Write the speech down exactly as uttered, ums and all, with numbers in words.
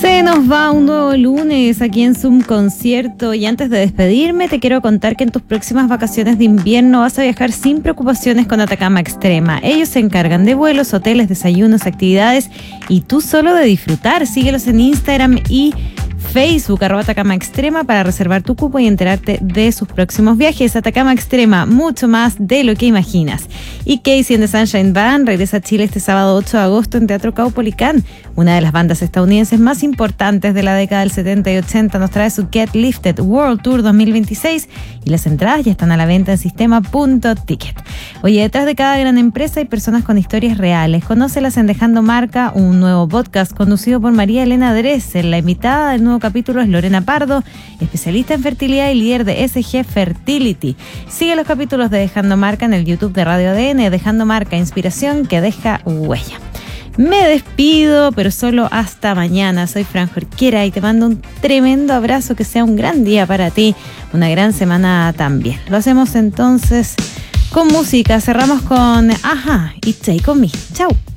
Se nos va un nuevo lunes aquí en Zoom Concierto y antes de despedirme te quiero contar que en tus próximas vacaciones de invierno vas a viajar sin preocupaciones con Atacama Extrema. Ellos se encargan de vuelos, hoteles, desayunos, actividades y tú solo de disfrutar. Síguelos en Instagram y Facebook, arroba Atacama Extrema, para reservar tu cupo y enterarte de sus próximos viajes. Atacama Extrema, mucho más de lo que imaginas. Y Casey and the Sunshine Band regresa a Chile este sábado ocho de agosto en Teatro Caupolicán. Una de las bandas estadounidenses más importantes de la década del setenta y ochenta nos trae su Get Lifted World Tour dos mil veintiséis y las entradas ya están a la venta en sistema punto ticket. Oye, detrás de cada gran empresa hay personas con historias reales. Conócelas en Dejando Marca, un nuevo podcast conducido por María Elena Dressel. La invitada del nuevo capítulo es Lorena Pardo, especialista en fertilidad y líder de S G Fertility. Sigue los capítulos de Dejando Marca en el YouTube de Radio A D N. Dejando Marca, inspiración que deja huella. Me despido, pero solo hasta mañana. Soy Fran Jorquera y te mando un tremendo abrazo, que sea un gran día para ti, una gran semana también. Lo hacemos entonces con música. Cerramos con Ajá y Take On Me. Chau.